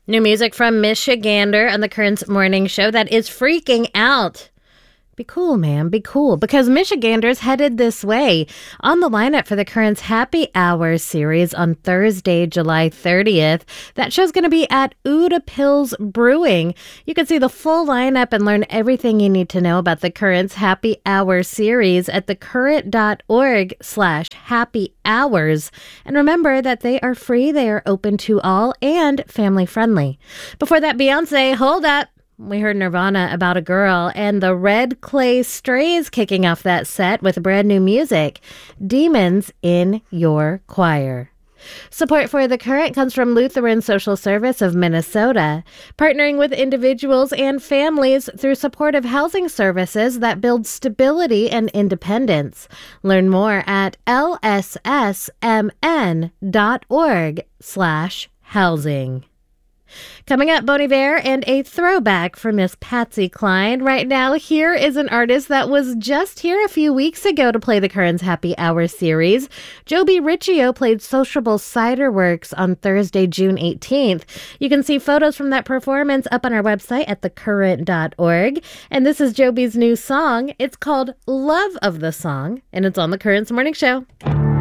New music from Michigander on the Currents Morning Show that is freaking out. Be cool, man. Be cool. Because Michigander's headed this way. On the lineup for the Currents Happy Hour series on Thursday, July 30th. That show's going to be at Uda Pills Brewing. You can see the full lineup and learn everything you need to know about the Currents Happy Hour series at thecurrent.org/happy hours. And remember that they are free, they are open to all, and family friendly. Before that, Beyonce, hold up. We heard Nirvana, About a Girl, and the Red Clay Strays kicking off that set with brand new music, Demons in Your Choir. Support for The Current comes from Lutheran Social Service of Minnesota, partnering with individuals and families through supportive housing services that build stability and independence. Learn more at lssmn.org/housing. Coming up, Bon Iver and a throwback from Miss Patsy Cline. Right now, here is an artist that was just here a few weeks ago to play the Currents Happy Hour series. Joby Riccio played Sociable Ciderworks on Thursday, June 18th. You can see photos from that performance up on our website at thecurrent.org. And this is Joby's new song. It's called Love of the Song, and it's on the Currents Morning Show.